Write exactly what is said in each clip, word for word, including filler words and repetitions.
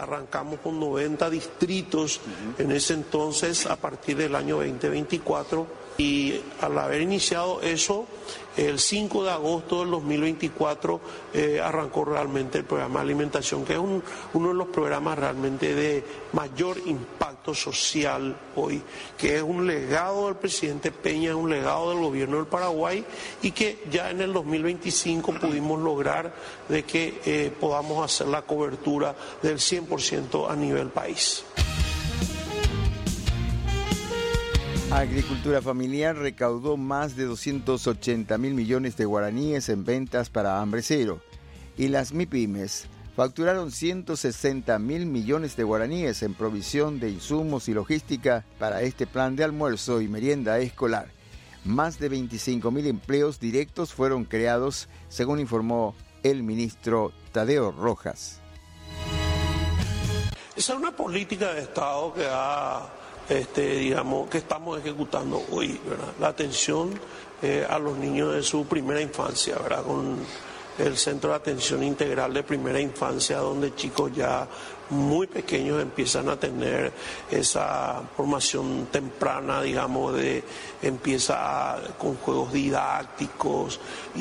arrancamos con noventa distritos uh-huh. en ese entonces a partir del año veinte veinticuatro. Y al haber iniciado eso, el cinco de agosto del dos mil veinticuatro eh, arrancó realmente el programa de alimentación, que es un, uno de los programas realmente de mayor impacto social hoy, que es un legado del presidente Peña, un legado del gobierno del Paraguay, y que ya en el dos mil veinticinco pudimos lograr de que eh, podamos hacer la cobertura del cien por ciento a nivel país. Agricultura familiar recaudó más de doscientos ochenta mil millones de guaraníes en ventas para Hambre Cero, y las MIPYMES facturaron ciento sesenta mil millones de guaraníes en provisión de insumos y logística para este plan de almuerzo y merienda escolar. Más de veinticinco mil empleos directos fueron creados, según informó el ministro Tadeo Rojas. Esa es una política de Estado que ha... Este, digamos, que estamos ejecutando hoy, ¿verdad? La atención eh, a los niños de su primera infancia, ¿verdad? Con el Centro de Atención Integral de Primera Infancia, donde chicos ya muy pequeños empiezan a tener esa formación temprana, digamos, de empieza a, con juegos didácticos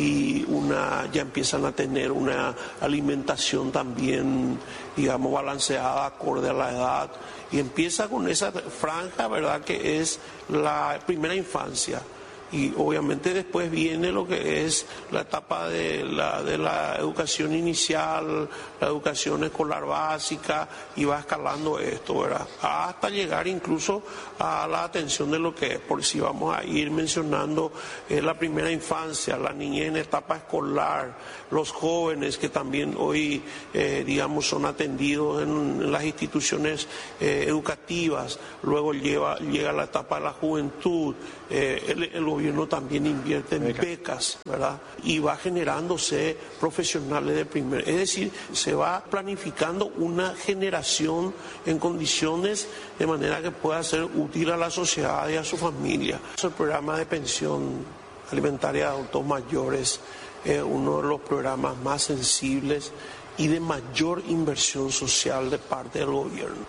y una ya empiezan a tener una alimentación también, digamos, balanceada, acorde a la edad, y empieza con esa franja, ¿verdad?, que es la primera infancia. Y obviamente después viene lo que es la etapa de la, de la educación inicial, la educación escolar básica, y va escalando esto, ¿verdad? Hasta llegar incluso a la atención de lo que es, por si vamos a ir mencionando eh, la primera infancia, la niñez en etapa escolar, los jóvenes que también hoy, eh, digamos, son atendidos en, en las instituciones eh, educativas, luego lleva, llega la etapa de la juventud, eh, el, el gobierno también invierte en becas. becas, ¿verdad? Y va generándose profesionales de primer, es decir, se va planificando una generación en condiciones de manera que pueda ser útil a la sociedad y a su familia. El programa de pensión alimentaria de adultos mayores es uno de los programas más sensibles y de mayor inversión social de parte del gobierno.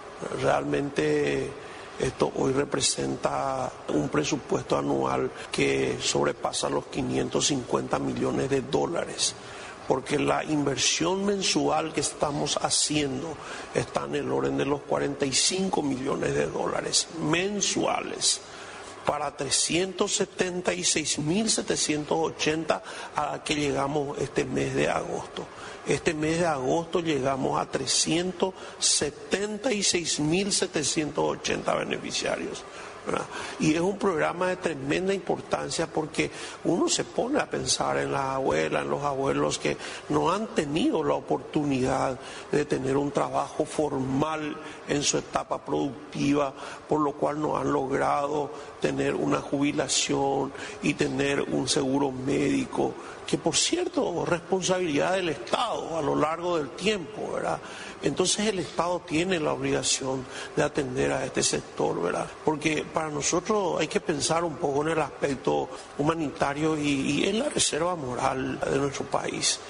Realmente esto hoy representa un presupuesto anual que sobrepasa los quinientos cincuenta millones de dólares, porque la inversión mensual que estamos haciendo está en el orden de los cuarenta y cinco millones de dólares mensuales para trescientos setenta y seis mil setecientos ochenta a que llegamos este mes de agosto. Este mes de agosto llegamos a trescientos setenta y seis mil setecientos ochenta beneficiarios, ¿verdad? Y es un programa de tremenda importancia porque uno se pone a pensar en las abuelas, en los abuelos que no han tenido la oportunidad de tener un trabajo formal en su etapa productiva, por lo cual no han logrado tener una jubilación y tener un seguro médico, que por cierto, responsabilidad del Estado a lo largo del tiempo, ¿verdad? Entonces el Estado tiene la obligación de atender a este sector, ¿verdad? Porque para nosotros hay que pensar un poco en el aspecto humanitario y, y en la reserva moral de nuestro país.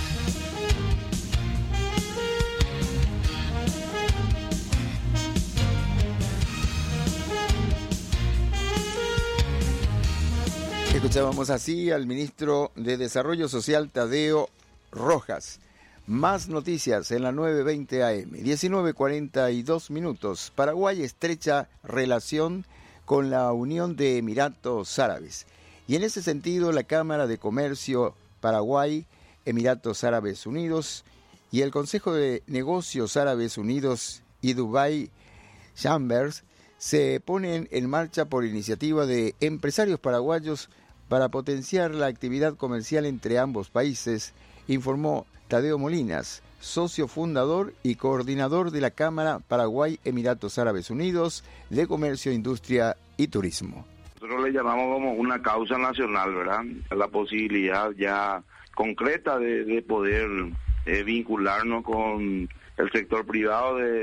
Escuchábamos así al ministro de Desarrollo Social, Tadeo Rojas. Más noticias en la nueve veinte A M, diecinueve cuarenta y dos minutos. Paraguay estrecha relación con la Unión de Emiratos Árabes. Y en ese sentido, la Cámara de Comercio Paraguay, Emiratos Árabes Unidos y el Consejo de Negocios Árabes Unidos y Dubai Chambers se ponen en marcha por iniciativa de empresarios paraguayos para potenciar la actividad comercial entre ambos países, informó Tadeo Molinas, socio fundador y coordinador de la Cámara Paraguay-Emiratos Árabes Unidos de Comercio, Industria y Turismo. Nosotros le llamamos como una causa nacional, ¿verdad? La posibilidad ya concreta de, de poder eh, vincularnos con el sector privado de,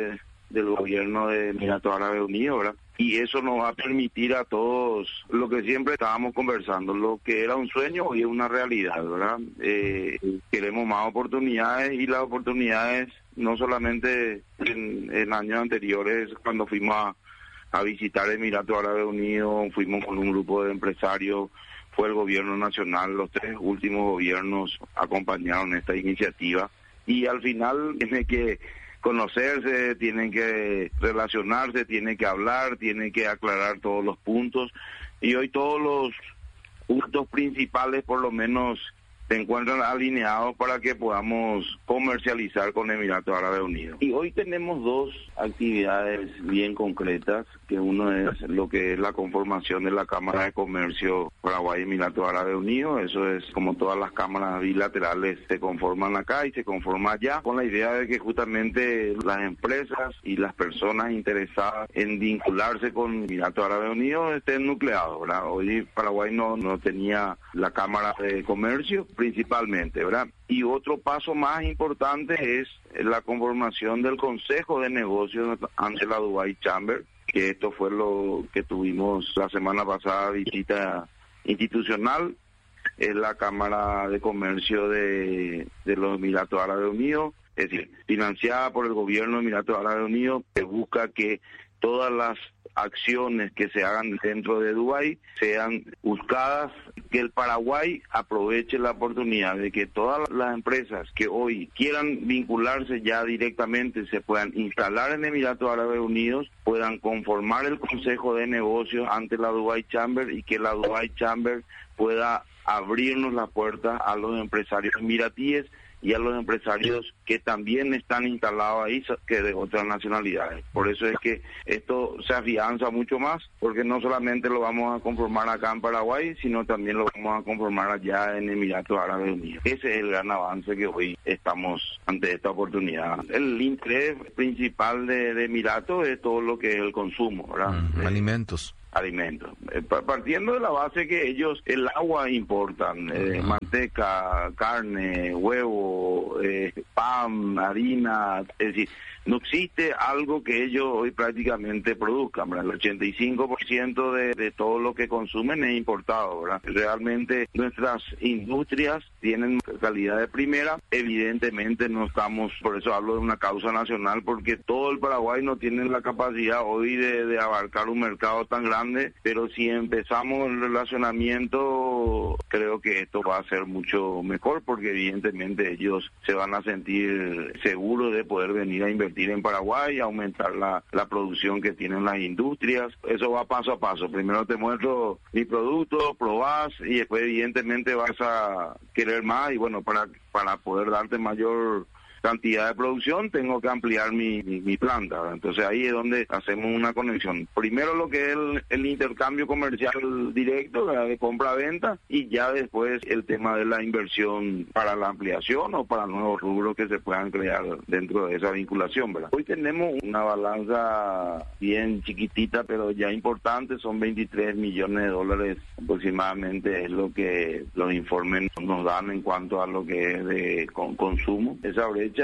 del gobierno de Emiratos Árabes Unidos, ¿verdad? Y eso nos va a permitir a todos lo que siempre estábamos conversando, lo que era un sueño hoy es una realidad, ¿verdad? Eh, queremos más oportunidades y las oportunidades no solamente en, en años anteriores cuando fuimos a, a visitar Emiratos Árabes Unidos, fuimos con un grupo de empresarios, fue el gobierno nacional, los tres últimos gobiernos acompañaron esta iniciativa y al final tiene que conocerse, tienen que relacionarse, tienen que hablar, tienen que aclarar todos los puntos y hoy todos los puntos principales por lo menos se encuentran alineados para que podamos comercializar con Emiratos Árabes Unidos. Y hoy tenemos dos actividades bien concretas, que uno es lo que es la conformación de la Cámara de Comercio Paraguay-Emiratos Árabes Unidos. Eso es como todas las cámaras bilaterales se conforman acá y se conforman allá, con la idea de que justamente las empresas y las personas interesadas en vincularse con Emiratos Árabes Unidos estén nucleados, ¿verdad? Hoy Paraguay no, no tenía la Cámara de Comercio, principalmente, ¿verdad? Y otro paso más importante es la conformación del Consejo de Negocios ante la Dubai Chamber, que esto fue lo que tuvimos la semana pasada, visita institucional, es la Cámara de Comercio de, de los Emiratos Árabes Unidos, es decir, financiada por el gobierno de Emiratos Árabes Unidos, que busca que todas las acciones que se hagan dentro de Dubái sean buscadas, que el Paraguay aproveche la oportunidad de que todas las empresas que hoy quieran vincularse ya directamente se puedan instalar en Emiratos Árabes Unidos, puedan conformar el Consejo de Negocios ante la Dubai Chamber y que la Dubai Chamber pueda abrirnos la puerta a los empresarios emiratíes y a los empresarios que también están instalados ahí, que de otras nacionalidades. Por eso es que esto se afianza mucho más, porque no solamente lo vamos a conformar acá en Paraguay, sino también lo vamos a conformar allá en Emiratos Árabes Unidos. Ese es el gran avance que hoy estamos ante esta oportunidad. El interés principal de, de Emiratos es todo lo que es el consumo, ¿verdad? Mm, eh, alimentos. alimentos. Eh, partiendo de la base que ellos el agua importan, eh, uh-huh. manteca, carne, huevo, eh, pan, harina, es decir, no existe algo que ellos hoy prácticamente produzcan, ¿verdad? El ochenta y cinco por ciento de, de todo lo que consumen es importado, ¿verdad? Realmente nuestras industrias tienen calidad de primera, evidentemente no estamos, por eso hablo de una causa nacional, porque todo el Paraguay no tiene la capacidad hoy de, de abarcar un mercado tan grande, pero si empezamos el relacionamiento, creo que esto va a ser mucho mejor, porque evidentemente ellos se van a sentir seguros de poder venir a invertir en Paraguay, aumentar la, la producción que tienen las industrias. Eso va paso a paso. Primero te muestro mi producto, probás y después evidentemente vas a querer más y bueno, para, para poder darte mayor cantidad de producción tengo que ampliar mi, mi, mi planta, ¿verdad? Entonces ahí es donde hacemos una conexión. Primero lo que es el, el intercambio comercial directo, ¿verdad? De compra-venta, y ya después el tema de la inversión para la ampliación o para nuevos rubros que se puedan crear dentro de esa vinculación, ¿verdad? Hoy tenemos una balanza bien chiquitita pero ya importante, son veintitrés millones de dólares aproximadamente, es lo que los informes nos dan en cuanto a lo que es de con, consumo. Esa brecha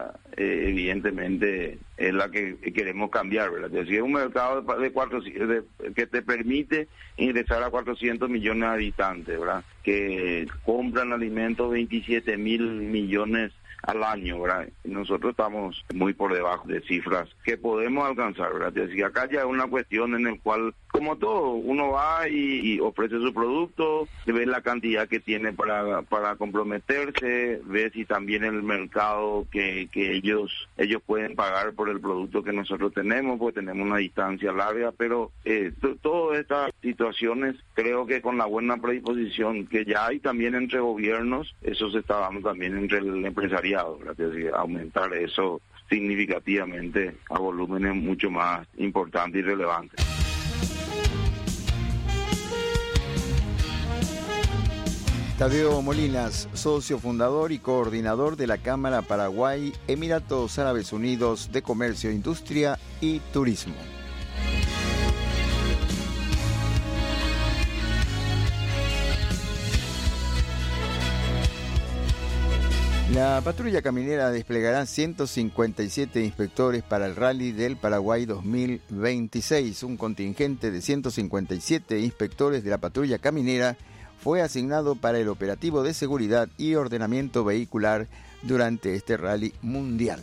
Eh, evidentemente es la que queremos cambiar, ¿verdad? Es decir, un mercado de cuatro, de, que te permite ingresar a cuatrocientos millones de habitantes, ¿verdad? Que compran alimentos veintisiete mil millones al año, ¿verdad? Nosotros estamos muy por debajo de cifras que podemos alcanzar, ¿verdad? Es decir, acá ya es una cuestión en el cual, como todo, uno va y, y ofrece su producto, ve la cantidad que tiene para para comprometerse, ve si también el mercado que, que ellos ellos pueden pagar por el producto que nosotros tenemos, porque tenemos una distancia larga, pero eh, t- todas estas situaciones, creo que con la buena predisposición que ya hay también entre gobiernos, eso se está dando también entre el empresariado, ¿verdad? Es decir, aumentar eso significativamente a volúmenes mucho más importantes y relevantes. Tadeo Molinas, socio fundador y coordinador de la Cámara Paraguay Emiratos Árabes Unidos de Comercio, Industria y Turismo. La patrulla caminera desplegará ciento cincuenta y siete inspectores para el Rally del Paraguay dos mil veintiséis. Un contingente de ciento cincuenta y siete inspectores de la patrulla caminera fue asignado para el operativo de seguridad y ordenamiento vehicular durante este rally mundial.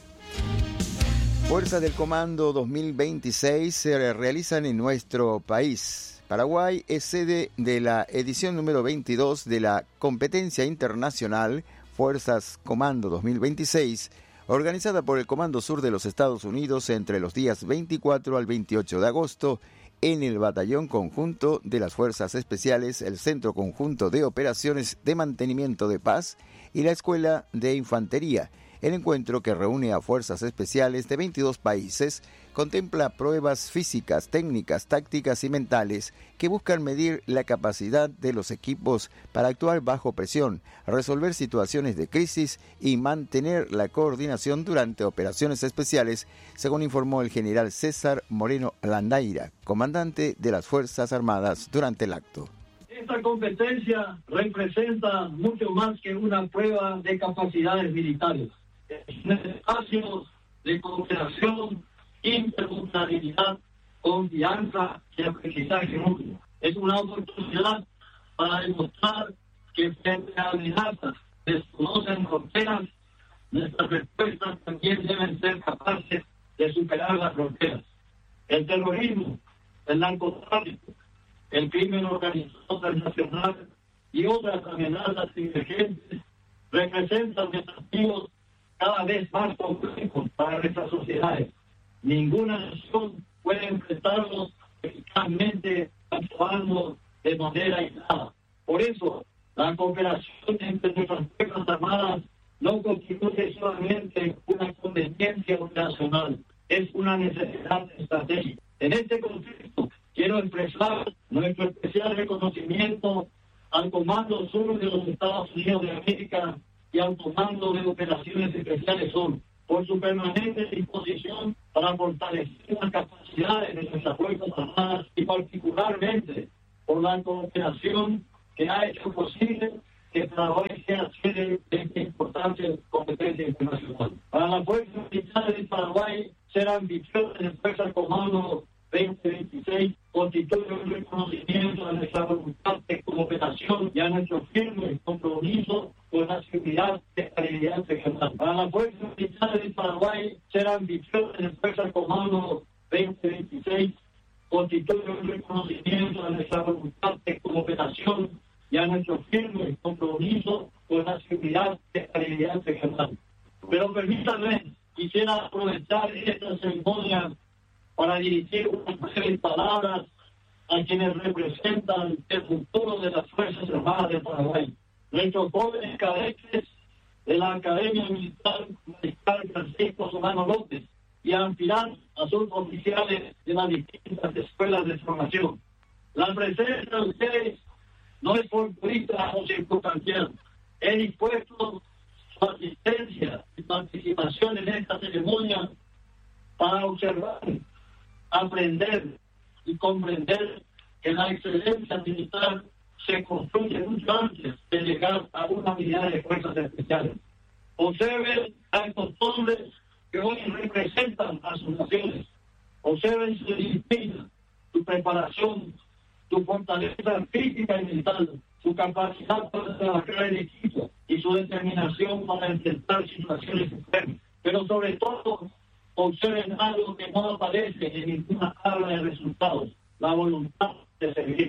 Fuerzas del Comando dos mil veintiséis se realizan en nuestro país. Paraguay es sede de la edición número veintidós de la competencia internacional Fuerzas Comando dos mil veintiséis, organizada por el Comando Sur de los Estados Unidos entre los días veinticuatro al veintiocho de agosto en el Batallón Conjunto de las Fuerzas Especiales, el Centro Conjunto de Operaciones de Mantenimiento de Paz y la Escuela de Infantería. El encuentro, que reúne a fuerzas especiales de veintidós países, contempla pruebas físicas, técnicas, tácticas y mentales que buscan medir la capacidad de los equipos para actuar bajo presión, resolver situaciones de crisis y mantener la coordinación durante operaciones especiales, según informó el general César Moreno Landaira, comandante de las Fuerzas Armadas, durante el acto. Esta competencia representa mucho más que una prueba de capacidades militares. Es un espacio de cooperación, interculturalidad, confianza y aprendizaje mutuo. Es una oportunidad para demostrar que frente a amenazas desconocen fronteras, nuestras respuestas también deben ser capaces de superar las fronteras. El terrorismo, el narcotráfico, el crimen organizado transnacional y otras amenazas divergentes representan desafíos cada vez más complejos para nuestras sociedades. Ninguna nación puede enfrentarlos eficazmente actuando de manera aislada. Por eso, la cooperación entre nuestras fuerzas armadas no constituye solamente una conveniencia operacional, es una necesidad estratégica. En este contexto, quiero expresar nuestro especial reconocimiento al Comando Sur de los Estados Unidos de América y al Comando de Operaciones Especiales Sur por su permanente disposición para fortalecer las capacidades de nuestras Fuerzas Armadas y particularmente por la cooperación que ha hecho posible que Paraguay sea sede de esta importante competencia internacional. Para las Fuerzas Militares de Paraguay, ser anfitriones de Fuerzas Comando veinte veintiséis constituye un reconocimiento de nuestra voluntad de cooperación y a nuestro firme compromiso con la seguridad y estabilidad regional. Para las Fuerzas Militares de Paraguay, ser anfitriones de Fuerzas Comando veinte veintiséis constituye un reconocimiento de nuestra voluntad de cooperación y a nuestro firme compromiso con la seguridad y estabilidad regional. Pero permítanme, quisiera aprovechar esta ceremonia para dirigir unas breves palabras a quienes representan el futuro de las Fuerzas Armadas de Paraguay. Nuestros jóvenes cadetes de la Academia Militar Mariscal Francisco Solano López y aspirantes a suboficiales de las distintas escuelas de formación. La presencia de ustedes no es fortuita o circunstancial. He dispuesto su asistencia y participación en esta ceremonia para observar, aprender y comprender que la excelencia militar se construye mucho antes de llegar a una unidad de fuerzas especiales. Observen las costumbres que hoy representan a sus naciones. Observen su disciplina, su preparación, su fortaleza física y mental, su capacidad para trabajar en equipo y su determinación para enfrentar situaciones extremas. Pero sobre todo, observen algo que no aparece en ninguna tabla de resultados: la voluntad de servir.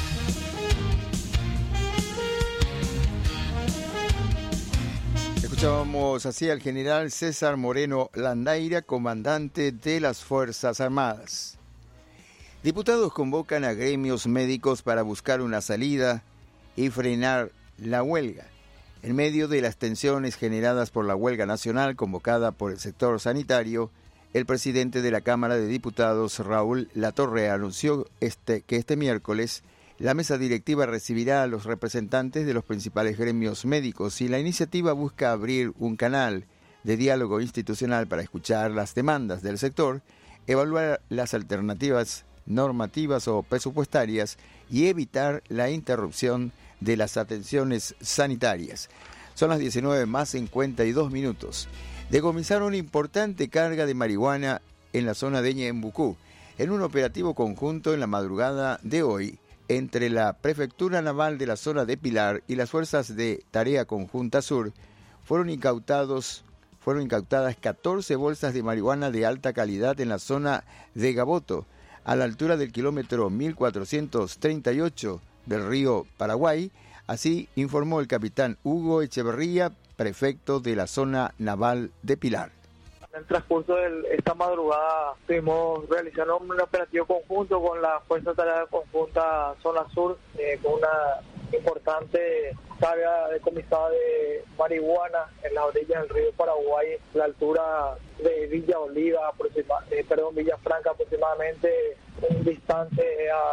Escuchábamos así al general César Moreno Landaira, comandante de las Fuerzas Armadas. Diputados convocan a gremios médicos para buscar una salida y frenar la huelga. En medio de las tensiones generadas por la huelga nacional convocada por el sector sanitario, el presidente de la Cámara de Diputados, Raúl Latorre, anunció este, que este miércoles la mesa directiva recibirá a los representantes de los principales gremios médicos y la iniciativa busca abrir un canal de diálogo institucional para escuchar las demandas del sector, evaluar las alternativas normativas o presupuestarias y evitar la interrupción de las atenciones sanitarias. Son las diecinueve más cincuenta y dos minutos. Decomisaron una importante carga de marihuana en la zona de Ñembucú, en un operativo conjunto en la madrugada de hoy entre la Prefectura Naval de la zona de Pilar y las fuerzas de Tarea Conjunta Sur. Fueron incautados, fueron incautadas catorce bolsas de marihuana de alta calidad en la zona de Gaboto, a la altura del kilómetro mil cuatrocientos treinta y ocho del río Paraguay. Así informó el capitán Hugo Echeverría, prefecto de la zona naval de Pilar. En el transcurso de esta madrugada estuvimos realizando un operativo conjunto con la Fuerza de Tarea Conjunta Zona Sur, eh, con una importante carga decomisada de marihuana en las orillas del río Paraguay, a la altura de Villa Oliva, aproxima, eh, perdón, Villa Franca, aproximadamente un distante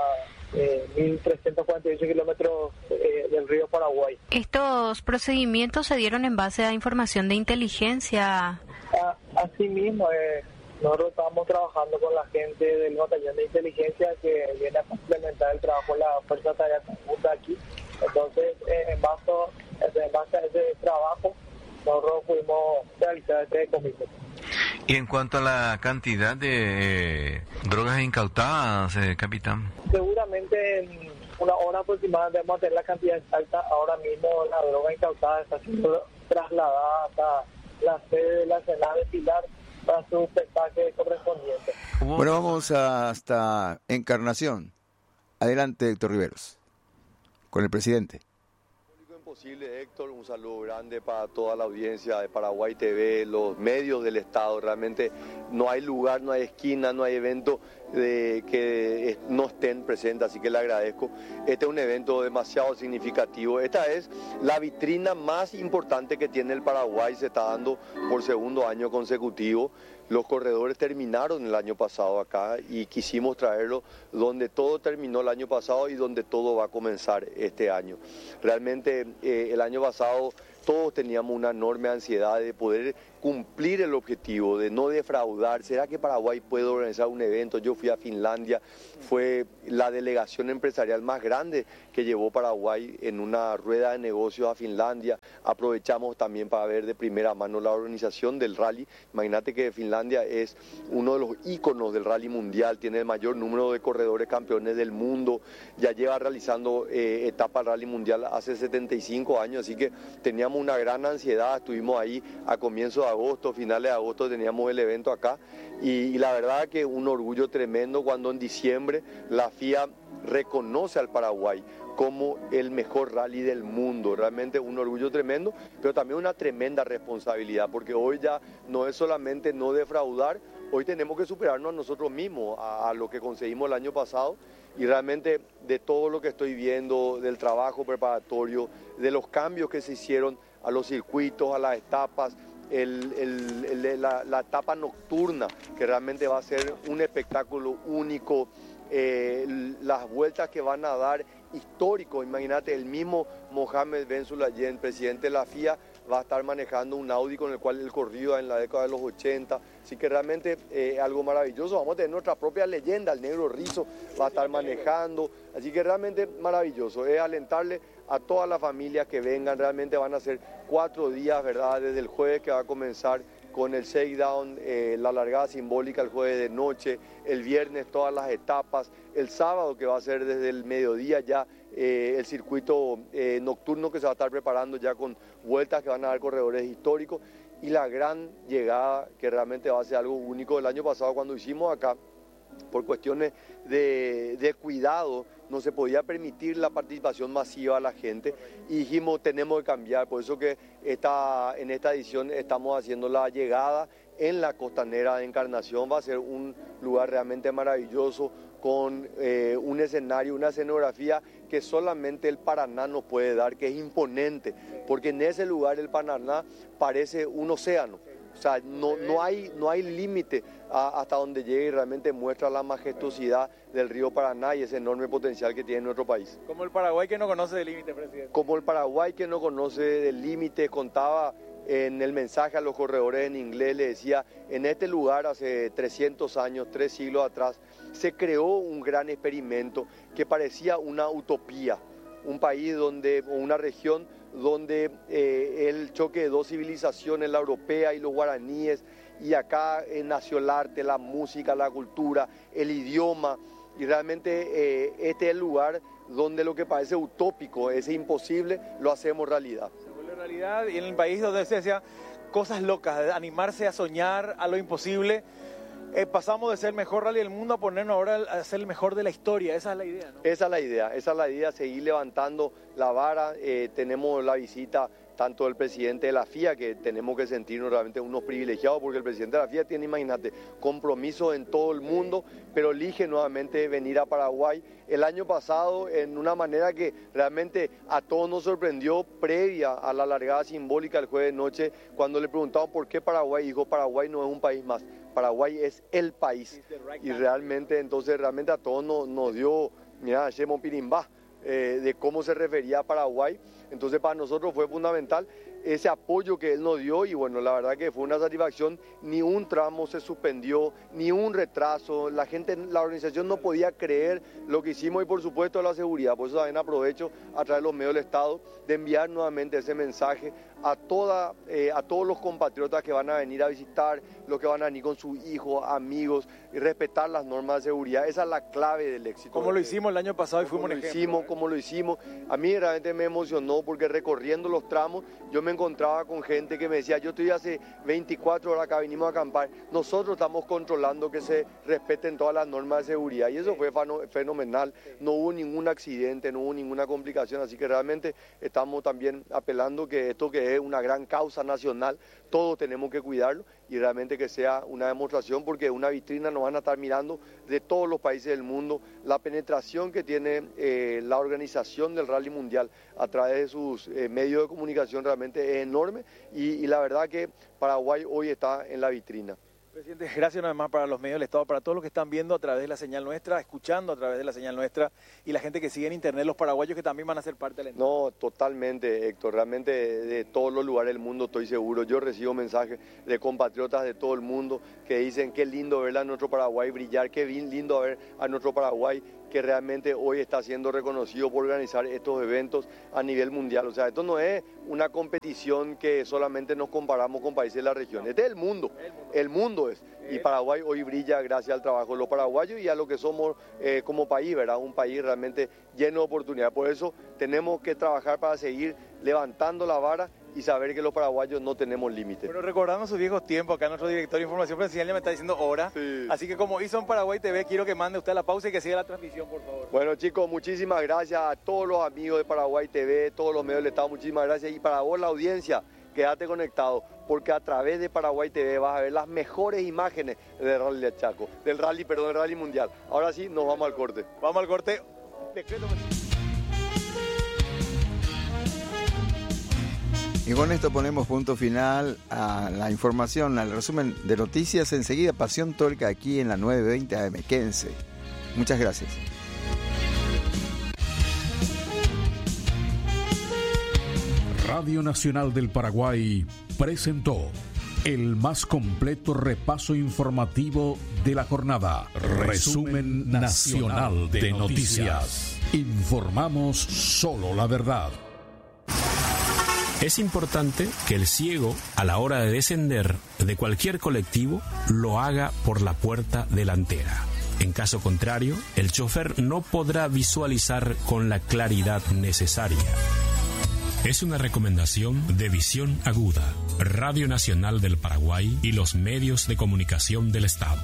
a Eh, mil trescientos cuarenta y ocho kilómetros eh, del río Paraguay. ¿Estos procedimientos se dieron en base a información de inteligencia? A, asimismo, eh, nosotros estamos trabajando con la gente del batallón de inteligencia que viene a complementar el trabajo de la Fuerza de Tarea Conjunta aquí. Entonces, eh, en, base, en base a ese trabajo, nosotros pudimos realizar este decomiso. Y en cuanto a la cantidad de eh, drogas incautadas, eh, capitán. Seguramente en una hora aproximada debemos tener la cantidad exacta. Ahora mismo la droga incautada está siendo trasladada hasta la sede de la Senada de Pilar para su pesaje correspondiente. Bueno, vamos hasta Encarnación. Adelante, Héctor Riveros, con el presidente. Posible, Héctor, un saludo grande para toda la audiencia de Paraguay T V, los medios del Estado. Realmente no hay lugar, no hay esquina, no hay evento de que no estén presentes, así que le agradezco. Este es un evento demasiado significativo. Esta es la vitrina más importante que tiene el Paraguay, se está dando por segundo año consecutivo. Los corredores terminaron el año pasado acá y quisimos traerlo donde todo terminó el año pasado y donde todo va a comenzar este año. Realmente eh, el año pasado todos teníamos una enorme ansiedad de poder cumplir el objetivo, de no defraudar. ¿Será que Paraguay puede organizar un evento? Yo fui a Finlandia, fue la delegación empresarial más grande que llevó Paraguay en una rueda de negocios a Finlandia. Aprovechamos también para ver de primera mano la organización del rally. Imagínate que Finlandia es uno de los íconos del rally mundial, tiene el mayor número de corredores campeones del mundo, ya lleva realizando eh, etapa rally mundial hace setenta y cinco años, así que teníamos una gran ansiedad. Estuvimos ahí a comienzos de agosto, finales de agosto teníamos el evento acá y, y la verdad que un orgullo tremendo cuando en diciembre la F I A reconoce al Paraguay como el mejor rally del mundo. Realmente un orgullo tremendo, pero también una tremenda responsabilidad, porque hoy ya no es solamente no defraudar, hoy tenemos que superarnos a nosotros mismos, a, a lo que conseguimos el año pasado. Y realmente de todo lo que estoy viendo, del trabajo preparatorio, de los cambios que se hicieron a los circuitos, a las etapas, el, el, el, la, la etapa nocturna, que realmente va a ser un espectáculo único, eh, las vueltas que van a dar histórico. Imagínate, el mismo Mohamed Ben Sulayem, presidente de la F I A, va a estar manejando un Audi con el cual él corrió en la década de los ochenta, así que realmente es eh, algo maravilloso. Vamos a tener nuestra propia leyenda, el Negro Rizo va a estar manejando, así que realmente maravilloso. Es alentarle a todas las familias que vengan, realmente van a ser cuatro días, ¿verdad? Desde el jueves que va a comenzar con el shakedown, eh, la largada simbólica el jueves de noche, el viernes todas las etapas, el sábado que va a ser desde el mediodía ya eh, el circuito eh, nocturno que se va a estar preparando ya con vueltas que van a dar corredores históricos y la gran llegada que realmente va a ser algo único. El año pasado cuando hicimos acá, por cuestiones de, de cuidado, no se podía permitir la participación masiva a la gente y dijimos tenemos que cambiar, por eso que esta, en esta edición estamos haciendo la llegada en la costanera de Encarnación. Va a ser un lugar realmente maravilloso con eh, un escenario, una escenografía que solamente el Paraná nos puede dar, que es imponente, porque en ese lugar el Paraná parece un océano. O sea, no, no hay, no hay límite hasta donde llegue y realmente muestra la majestuosidad del río Paraná y ese enorme potencial que tiene nuestro país. Como el Paraguay que no conoce de límite, presidente. Como el Paraguay que no conoce de límite, contaba en el mensaje a los corredores en inglés, le decía, en este lugar hace trescientos años, tres siglos atrás, se creó un gran experimento que parecía una utopía, un país donde, o una región donde eh, el choque de dos civilizaciones, la europea y los guaraníes, y acá eh, nació el arte, la música, la cultura, el idioma, y realmente eh, este es el lugar donde lo que parece utópico, es imposible, lo hacemos realidad. Se vuelve realidad, y en el país donde se hacía cosas locas, de animarse a soñar a lo imposible. Eh, pasamos de ser el mejor rally del mundo a ponernos ahora a ser el mejor de la historia. Esa es la idea, ¿no? Esa es la idea, esa es la idea, seguir levantando la vara. Eh, tenemos la visita tanto del presidente de la F I A, que tenemos que sentirnos realmente unos privilegiados, porque el presidente de la F I A tiene, imagínate, compromisos en todo el mundo, pero elige nuevamente venir a Paraguay. El año pasado, en una manera que realmente a todos nos sorprendió, previa a la largada simbólica el jueves de noche, cuando le preguntamos por qué Paraguay, dijo: Paraguay no es un país más, Paraguay es el país. Y realmente, entonces, realmente a todos nos, nos dio, mira, Shemon Pirimbá, eh, de cómo se refería a Paraguay. Entonces, para nosotros fue fundamental ese apoyo que él nos dio, y bueno, la verdad que fue una satisfacción. Ni un tramo se suspendió, ni un retraso. La gente, la organización no podía creer lo que hicimos, y por supuesto la seguridad. Por eso también aprovecho a través de los medios del Estado de enviar nuevamente ese mensaje a, toda, eh, a todos los compatriotas que van a venir a visitar, los que van a venir con sus hijos, amigos, y respetar las normas de seguridad. Esa es la clave del éxito. Como lo hicimos el año pasado y fuimos un ejemplo. Hicimos, como lo hicimos. A mí realmente me emocionó, porque recorriendo los tramos yo me encontraba con gente que me decía: yo estoy hace veinticuatro horas acá, vinimos a acampar, nosotros estamos controlando que se respeten todas las normas de seguridad, y eso fue fenomenal. No hubo ningún accidente, no hubo ninguna complicación, así que realmente estamos también apelando que esto, que es una gran causa nacional, todos tenemos que cuidarlo, y realmente que sea una demostración, porque una vitrina nos van a estar mirando de todos los países del mundo. La penetración que tiene eh, la organización del Rally Mundial a través de sus eh, medios de comunicación realmente es enorme, y, y la verdad que Paraguay hoy está en la vitrina. Presidente, gracias una vez más para los medios del Estado, para todos los que están viendo a través de la señal nuestra, escuchando a través de la señal nuestra, y la gente que sigue en internet, los paraguayos que también van a ser parte de la entrada. No, totalmente, Héctor, realmente de, de todos los lugares del mundo estoy seguro. Yo recibo mensajes de compatriotas de todo el mundo que dicen: qué lindo ver a nuestro Paraguay brillar, qué bien lindo ver a nuestro Paraguay, que realmente hoy está siendo reconocido por organizar estos eventos a nivel mundial. O sea, esto no es una competición que solamente nos comparamos con países de la región. Este es el mundo, el mundo es. Y Paraguay hoy brilla gracias al trabajo de los paraguayos y a lo que somos eh, como país, ¿verdad? Un país realmente lleno de oportunidades. Por eso tenemos que trabajar para seguir levantando la vara y saber que los paraguayos no tenemos límites. Pero recordando sus viejos tiempos, acá nuestro director de información presidencial ya me está diciendo hora. Sí. Así que como hizo en Paraguay T V, quiero que mande usted la pausa y que siga la transmisión, por favor. Bueno, chicos, muchísimas gracias a todos los amigos de Paraguay T V, todos los medios del Estado, muchísimas gracias. Y para vos, la audiencia, quédate conectado, porque a través de Paraguay T V vas a ver las mejores imágenes del Rally de Chaco, del Rally, perdón, del Rally Mundial. Ahora sí, nos vamos al corte. Vamos al corte. Decreto. Y con esto ponemos punto final a la información, al resumen de noticias. Enseguida, Pasión Tolca aquí en la nueve veinte A M. Quédense. Muchas gracias. Radio Nacional del Paraguay presentó el más completo repaso informativo de la jornada. Resumen Nacional de Noticias. Informamos solo la verdad. Es importante que el ciego, a la hora de descender de cualquier colectivo, lo haga por la puerta delantera. En caso contrario, el chofer no podrá visualizar con la claridad necesaria. Es una recomendación de Visión Aguda, Radio Nacional del Paraguay y los medios de comunicación del Estado.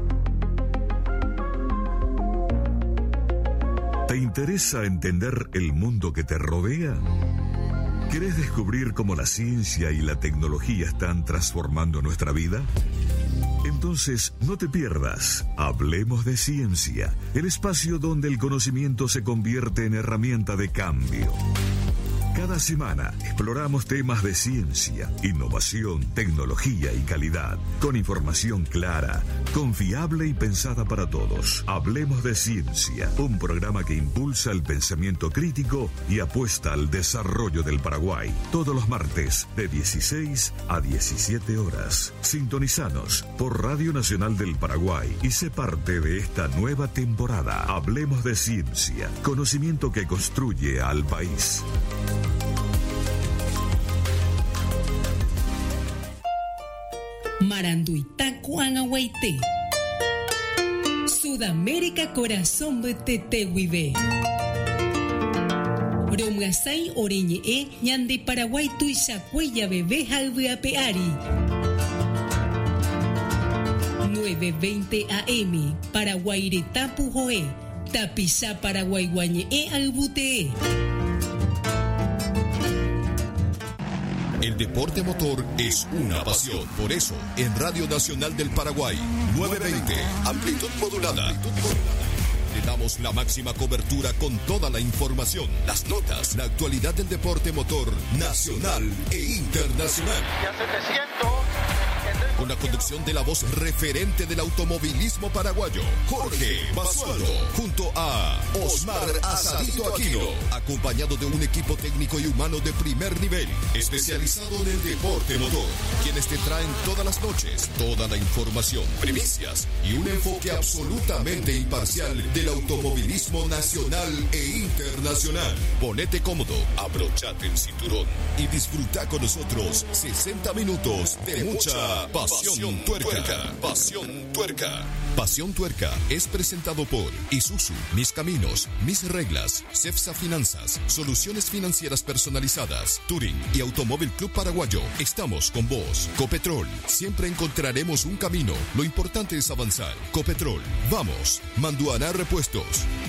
¿Te interesa entender el mundo que te rodea? ¿Querés descubrir cómo la ciencia y la tecnología están transformando nuestra vida? Entonces, no te pierdas Hablemos de Ciencia, el espacio donde el conocimiento se convierte en herramienta de cambio. Cada semana exploramos temas de ciencia, innovación, tecnología y calidad, con información clara, confiable y pensada para todos. Hablemos de Ciencia, un programa que impulsa el pensamiento crítico y apuesta al desarrollo del Paraguay. Todos los martes de dieciséis a diecisiete horas. Sintonizanos por Radio Nacional del Paraguay y sé parte de esta nueva temporada. Hablemos de Ciencia, conocimiento que construye al país. Maranduita Cuangahuaité. Sudamérica Corazón Betetehuibe. Romgasai Oreñe E Ñande Paraguay Tuisacuella Bebé Jalbeapeari. nueve veinte A M Paraguairetapu Joe. Tapisa Paraguay Guañe E Albute. El deporte motor es una pasión. Por eso, en Radio Nacional del Paraguay, novecientos veinte, amplitud modulada. Le damos la máxima cobertura con toda la información, las notas, la actualidad del deporte motor nacional e internacional. Con la conducción de la voz referente del automovilismo paraguayo, Jorge Basualdo, junto a Osmar Asadito Aquino, acompañado de un equipo técnico y humano de primer nivel, especializado en el deporte motor, quienes te traen todas las noches toda la información, primicias y un enfoque absolutamente imparcial del automovilismo nacional e internacional. Ponete cómodo, abrochate el cinturón y disfruta con nosotros sesenta minutos de mucha pasión. Pasión Tuerca. Pasión Tuerca. Pasión Tuerca es presentado por Isuzu, Mis Caminos, Mis Reglas, Cepsa Finanzas, Soluciones Financieras Personalizadas, Touring y Automóvil Club Paraguayo. Estamos con vos. Copetrol. Siempre encontraremos un camino. Lo importante es avanzar. Copetrol. Vamos. Manduaná Repuestos.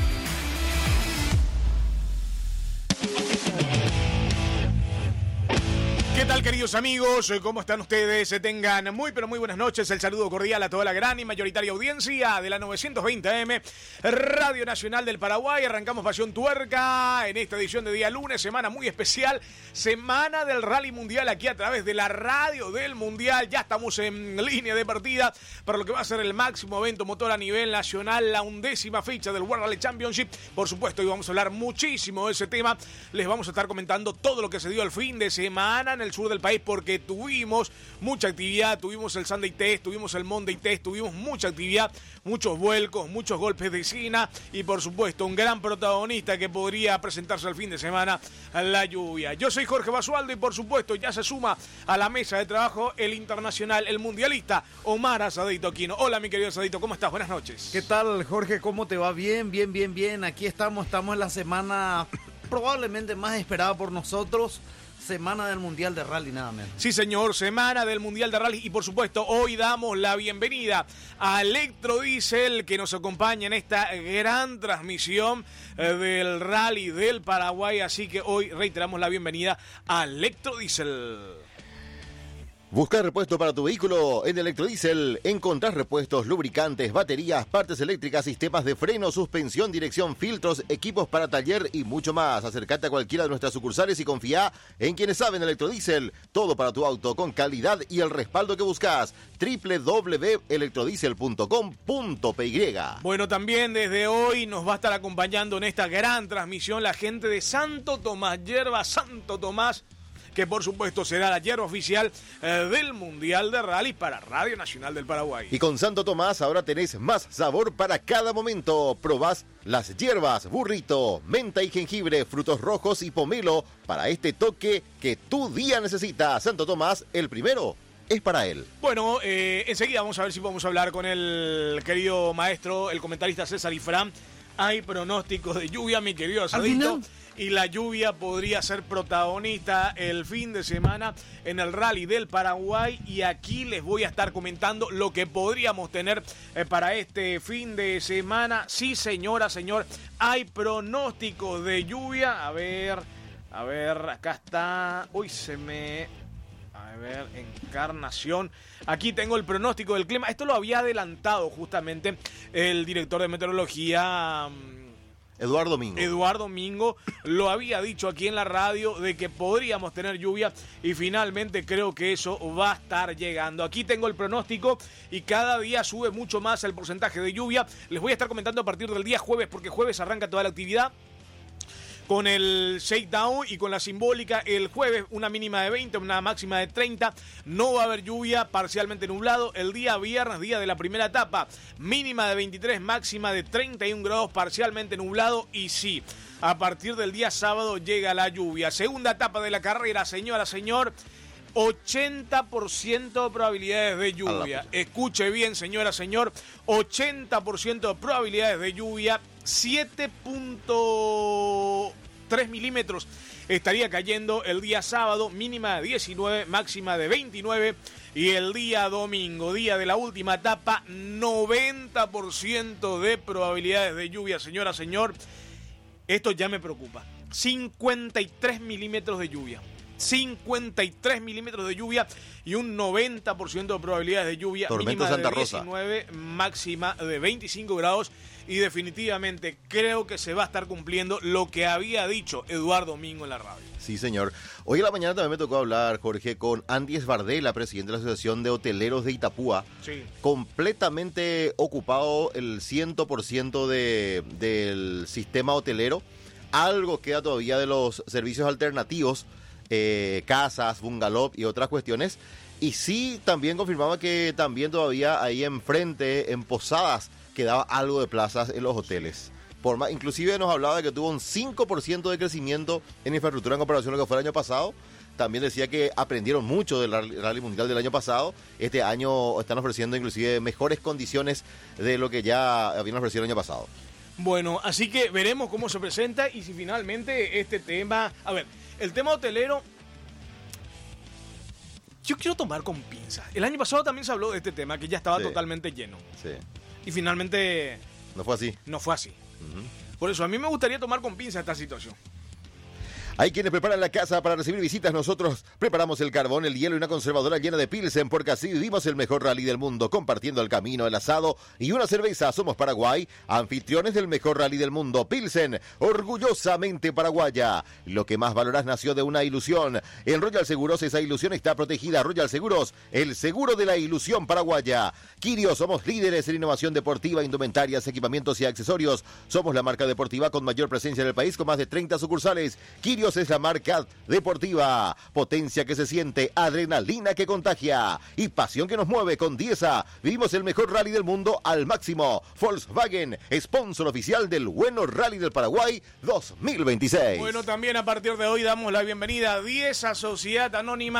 ¿Qué tal, queridos amigos? ¿Cómo están ustedes? Tengan muy pero muy buenas noches. El saludo cordial a toda la gran y mayoritaria audiencia de la novecientos veinte A M Radio Nacional del Paraguay. Arrancamos Pasión Tuerca en esta edición de día lunes, semana muy especial, semana del Rally Mundial aquí a través de la radio del Mundial. Ya estamos en línea de partida para lo que va a ser el máximo evento motor a nivel nacional, la undécima fecha del World Rally Championship. Por supuesto, hoy vamos a hablar muchísimo de ese tema. Les vamos a estar comentando todo lo que se dio el fin de semana en el sur del país, porque tuvimos mucha actividad, tuvimos el Sunday Test, tuvimos el Monday Test, tuvimos mucha actividad, muchos vuelcos, muchos golpes de esquina y por supuesto un gran protagonista que podría presentarse al fin de semana, la lluvia. Yo soy Jorge Basualdo y por supuesto ya se suma a la mesa de trabajo el internacional, el mundialista Omar Asadito Aquino. Hola, mi querido Asadito, ¿cómo estás? Buenas noches. ¿Qué tal, Jorge? ¿Cómo te va? Bien, bien, bien, bien. Aquí estamos, estamos en la semana probablemente más esperada por nosotros. Semana del Mundial de Rally, nada menos. Sí, señor, semana del Mundial de Rally y por supuesto hoy damos la bienvenida a Electrodiesel que nos acompaña en esta gran transmisión eh, del Rally del Paraguay, así que hoy reiteramos la bienvenida a Electrodiesel. Busca repuesto para tu vehículo en Electrodiesel. Encontrás repuestos, lubricantes, baterías, partes eléctricas, sistemas de freno, suspensión, dirección, filtros, equipos para taller y mucho más. Acércate a cualquiera de nuestras sucursales y confía en quienes saben Electrodiesel. Todo para tu auto con calidad y el respaldo que buscas. doble u doble u doble u punto electrodiesel punto com punto p y. Bueno, también desde hoy nos va a estar acompañando en esta gran transmisión la gente de Santo Tomás, Yerba Santo Tomás, que por supuesto será la hierba oficial eh, del Mundial de Rally para Radio Nacional del Paraguay. Y con Santo Tomás ahora tenés más sabor para cada momento. Probás las hierbas, burrito, menta y jengibre, frutos rojos y pomelo para este toque que tu día necesita. Santo Tomás, el primero es para él. Bueno, eh, enseguida vamos a ver si podemos hablar con el querido maestro, el comentarista César Ifrán. Hay pronósticos de lluvia, mi querido Asadito. Y la lluvia podría ser protagonista el fin de semana en el Rally del Paraguay. Y aquí les voy a estar comentando lo que podríamos tener eh, para este fin de semana. Sí, señora, señor, hay pronósticos de lluvia. A ver, a ver, acá está. Uy, se me... A ver, Encarnación. Aquí tengo el pronóstico del clima. Esto lo había adelantado justamente el director de meteorología... Eduardo Mingo. Eduardo Mingo lo había dicho aquí en la radio de que podríamos tener lluvia y finalmente creo que eso va a estar llegando. Aquí tengo el pronóstico y cada día sube mucho más el porcentaje de lluvia. Les voy a estar comentando a partir del día jueves porque jueves arranca toda la actividad con el shakedown y con la simbólica. El jueves una mínima de veinte, una máxima de treinta. No va a haber lluvia, parcialmente nublado. El día viernes, día de la primera etapa, mínima de veintitrés, máxima de treinta y un grados, parcialmente nublado. Y sí, a partir del día sábado llega la lluvia. Segunda etapa de la carrera, señora, señor. ochenta por ciento de probabilidades de lluvia. Escuche bien, señora, señor, ochenta por ciento de probabilidades de lluvia, siete punto tres milímetros estaría cayendo el día sábado, mínima de diecinueve, máxima de veintinueve, y el día domingo, día de la última etapa, noventa por ciento de probabilidades de lluvia, señora, señor. Esto ya me preocupa. cincuenta y tres milímetros de lluvia. cincuenta y tres milímetros de lluvia y un noventa por ciento de probabilidades de lluvia. Tormenta mínima Santa de diecinueve, Rosa. máxima de veinticinco grados. Y definitivamente creo que se va a estar cumpliendo lo que había dicho Eduardo Domingo en la radio. Sí, señor. Hoy en la mañana también me tocó hablar, Jorge, con Andy Esbardela, presidente de la Asociación de Hoteleros de Itapúa. Sí. Completamente ocupado el cien por ciento de, del sistema hotelero. Algo queda todavía de los servicios alternativos, eh, casas, bungalow y otras cuestiones. Y sí, también confirmaba que también todavía ahí enfrente, en Posadas, quedaba algo de plazas en los hoteles. Por más, inclusive nos hablaba de que tuvo un cinco por ciento de crecimiento en infraestructura en comparación a lo que fue el año pasado. También decía que aprendieron mucho del Rally Mundial del año pasado. Este año están ofreciendo inclusive mejores condiciones de lo que ya habían ofrecido el año pasado. Bueno, así que veremos cómo se presenta y si finalmente este tema... A ver, el tema hotelero... Yo quiero tomar con pinzas. El año pasado también se habló de este tema, que ya estaba Sí. totalmente lleno. Sí. Y finalmente... No fue así. No fue así. Uh-huh. Por eso, a mí me gustaría tomar con pinzas esta situación. Hay quienes preparan la casa para recibir visitas. Nosotros preparamos el carbón, el hielo y una conservadora llena de Pilsen, porque así vivimos el mejor rally del mundo, compartiendo el camino, el asado y una cerveza. Somos Paraguay, anfitriones del mejor rally del mundo. Pilsen, orgullosamente paraguaya. Lo que más valorás nació de una ilusión. En Royal Seguros esa ilusión está protegida. Royal Seguros, el seguro de la ilusión paraguaya. Quirio, somos líderes en innovación deportiva, indumentarias, equipamientos y accesorios. Somos la marca deportiva con mayor presencia en el país, con más de treinta sucursales. Quirio es la marca deportiva, potencia que se siente, adrenalina que contagia y pasión que nos mueve. Con Diesa vivimos el mejor rally del mundo al máximo. Volkswagen, sponsor oficial del Bueno Rally del Paraguay dos mil veintiséis. Bueno, también a partir de hoy damos la bienvenida a Diesa, Sociedad Anónima.